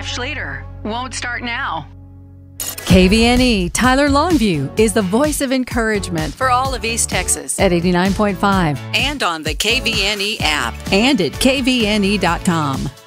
Jeff Schlueter. Won't start now. KVNE Tyler Longview is the voice of encouragement for all of East Texas at 89.5 and on the KVNE app and at kvne.com.